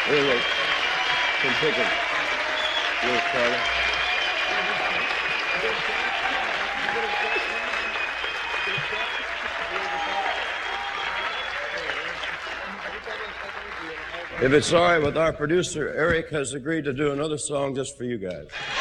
Wait. Can take it. Little Carter. If it's all right with our producer, Eric has agreed to do another song just for you guys.